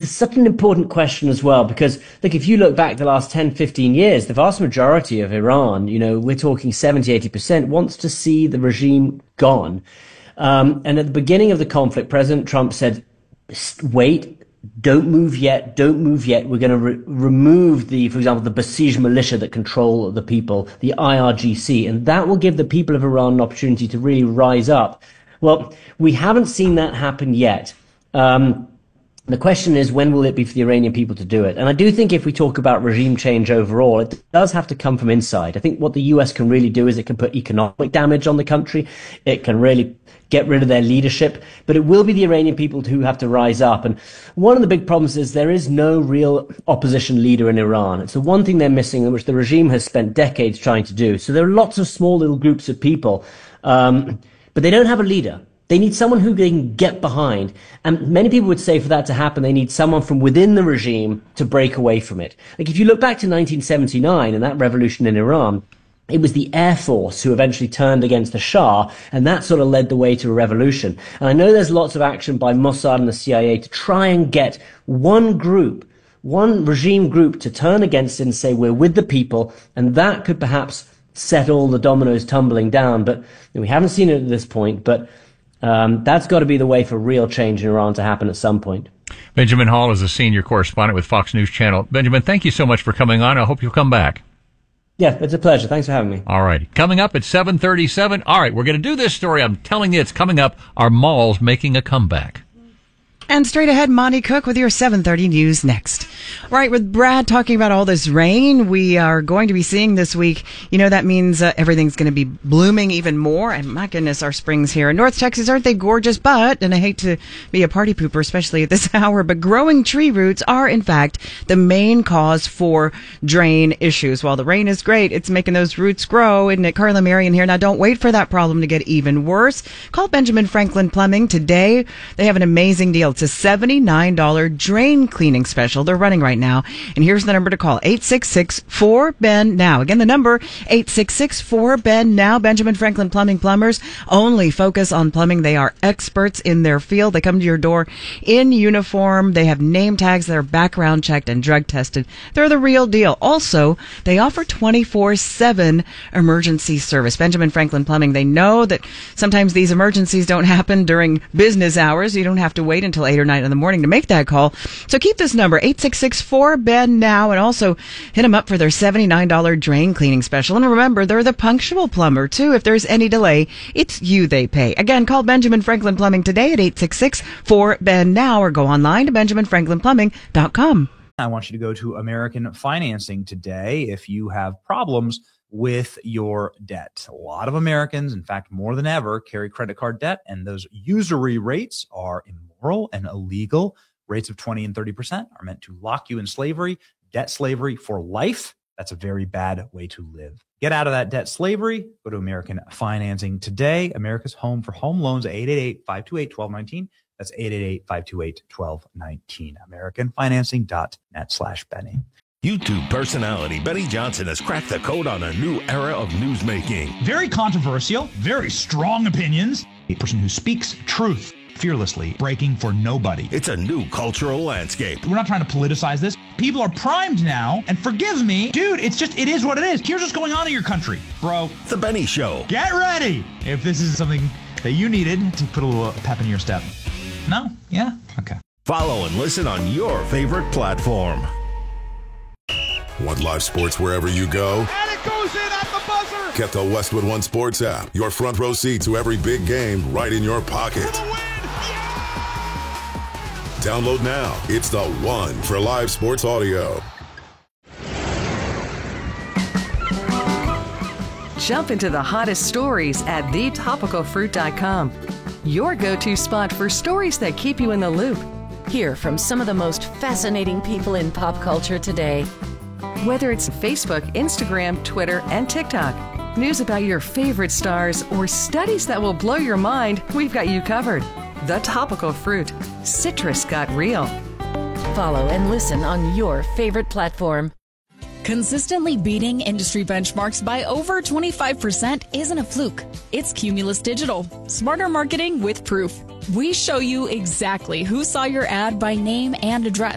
such an important question as well, because look, if you look back the last 10, 15 years, the vast majority of Iran, we're talking 70, 80%, wants to see the regime gone. And at the beginning of the conflict, President Trump said, wait, don't move yet, don't move yet. We're going to remove for example, the Basij militia that control the people, the IRGC, and that will give the people of Iran an opportunity to really rise up. Well, we haven't seen that happen yet. The question is, when will it be for the Iranian people to do it? And I do think if we talk about regime change overall, it does have to come from inside. I think what the US can really do is it can put economic damage on the country. It can really get rid of their leadership, but it will be the Iranian people who have to rise up. And one of the big problems is there is no real opposition leader in Iran. It's the one thing they're missing, which the regime has spent decades trying to do. So there are lots of small little groups of people, but they don't have a leader. They need someone who they can get behind. And many people would say for that to happen, they need someone from within the regime to break away from it. Like if you look back to 1979 and that revolution in Iran, it was the Air Force who eventually turned against the Shah, and that sort of led the way to a revolution. And I know there's lots of action by Mossad and the CIA to try and get one regime group to turn against it and say, we're with the people, and that could perhaps set all the dominoes tumbling down. But we haven't seen it at this point, but that's got to be the way for real change in Iran to happen at some point. Benjamin Hall is a senior correspondent with Fox News Channel. Benjamin, thank you so much for coming on. I hope you'll come back. Yeah, it's a pleasure. Thanks for having me. All right. Coming up at 7:37. All right, we're going to do this story. I'm telling you, it's coming up. Are malls making a comeback? And straight ahead, Monty Cook with your 7:30 news next. Right, with Brad talking about all this rain we are going to be seeing this week, that means everything's going to be blooming even more. And my goodness, our springs here in North Texas, aren't they gorgeous? But, and I hate to be a party pooper, especially at this hour, but growing tree roots are, in fact, the main cause for drain issues. While the rain is great, it's making those roots grow. Isn't it? Carla Marion here. Now, don't wait for that problem to get even worse. Call Benjamin Franklin Plumbing today. They have an amazing deal. It's a $79 drain cleaning special they're running right now. And here's the number to call, 866-4BEN-NOW. Again, the number, 866-4BEN-NOW. Benjamin Franklin Plumbing Plumbers only focus on plumbing. They are experts in their field. They come to your door in uniform. They have name tags that are background checked and drug tested. They're the real deal. Also, they offer 24/7 emergency service. Benjamin Franklin Plumbing, they know that sometimes these emergencies don't happen during business hours. You don't have to wait until 8 or 9 in the morning to make that call. So keep this number, 866-4BEN-NOW, and also hit them up for their $79 drain cleaning special. And remember, they're the punctual plumber, too. If there's any delay, it's you they pay. Again, call Benjamin Franklin Plumbing today at 866-4BEN-NOW or go online to benjaminfranklinplumbing.com. I want you to go to American Financing today if you have problems with your debt. A lot of Americans, in fact, more than ever, carry credit card debt, and those usury rates are immoral and illegal. Rates of 20 and 30% are meant to lock you in slavery, debt slavery for life. That's a very bad way to live. Get out of that debt slavery. Go to American Financing today. America's home for home loans, 888-528-1219. That's 888-528-1219. AmericanFinancing.net/Benny. YouTube personality Benny Johnson has cracked the code on a new era of newsmaking. Very controversial, very strong opinions. A person who speaks truth fearlessly, breaking for nobody. It's a new cultural landscape. We're not trying to politicize this. People are primed now, and forgive me, dude, it is what it is. Here's what's going on in your country, bro. The Benny Show. Get ready if this is something that you needed to put a little pep in your step. No? Yeah? Okay. Follow and listen on your favorite platform. Want live sports wherever you go? And it goes in at the buzzer! Get the Westwood One Sports app. Your front row seat to every big game right in your pocket. For the win! Yeah! Download now. It's the one for live sports audio. Jump into the hottest stories at thetopicalfruit.com. Your go-to spot for stories that keep you in the loop. Hear from some of the most fascinating people in pop culture today. Whether it's Facebook, Instagram, Twitter, and TikTok, news about your favorite stars, or studies that will blow your mind, we've got you covered. The Topical Fruit. Citrus got real. Follow and listen on your favorite platform. Consistently beating industry benchmarks by over 25% isn't a fluke. It's Cumulus Digital. Smarter marketing with proof. We show you exactly who saw your ad by name and address.